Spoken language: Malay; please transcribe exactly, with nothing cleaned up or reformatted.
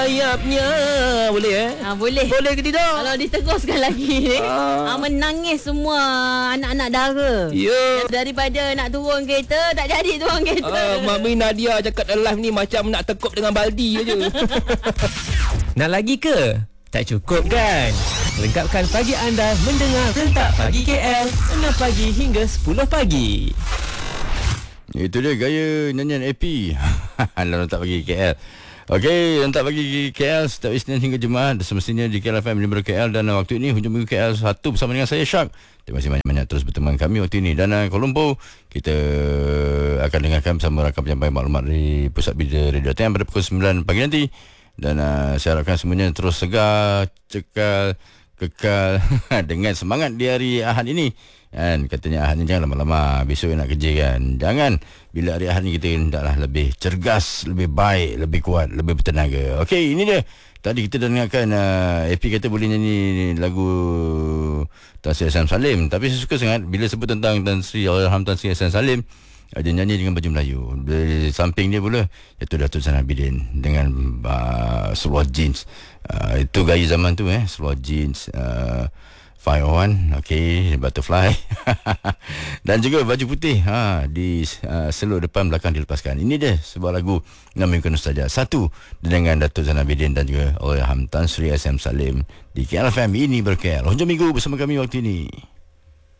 sayapnya. Boleh eh? Ha, boleh. Boleh ke tidak? Kalau diteruskan lagi ni, Ah. ha, menangis semua anak-anak dara. Ya. Daripada nak turun kereta, tak jadi turun kereta. Ah, Mami Nadia cakap dalam live ni macam nak tekuk dengan baldi aja. Nak lagi ke? Tak cukup kan? Lengkapkan pagi anda mendengar Rentak Pagi K L enam pagi hingga sepuluh pagi. Itu dia gaya nyanyian A P dalam Rentak Pagi K L. Okey, Rentak Pagi K L setiap Isnin hingga Jumaat semestinya di K L F M lima K L. Dan waktu ini hujung minggu K L satu bersama dengan saya Syak. Terima kasih banyak-banyak terus berteman kami waktu ini. Dan uh, Kuala Lumpur kita akan dengarkan bersama rakam penyampaian maklumat dari Pusat Berita Radio T M pada pukul sembilan pagi nanti. Dan uh, saya harapkan semuanya terus segar, cekal, kekal dengan semangat di hari Ahad ini. Kan katanya Ahad ni jangan lama-lama, besok nak kerja kan. Jangan, bila hari Ahad ni kita hendaklah lebih cergas, lebih baik, lebih kuat, lebih bertenaga. Okey, ini dia. Tadi kita dah dengarkan uh, A P kata boleh nyanyi lagu Tan Sri Hassan Salim, tapi saya suka sangat bila sebut tentang Tan Sri Allahyarham Tan Sri Hassan Salim. Dia nyanyi dengan baju Melayu. Di samping dia pula iaitu Datuk Zainal Abidin dengan uh, seluar jeans. Uh, itu gaya zaman tu eh, seluar jeans uh, five oh one, okey, butterfly. Dan juga baju putih ha, di uh, seluk depan belakang dilepaskan. Ini dia sebuah lagu Ngamin Nostalgia. Satu dengan Datuk Zainal Abidin dan juga Allahyarham Tan Sri Hassan Salim di K L F M ini ber-K L. Hujung minggu bersama kami waktu ini.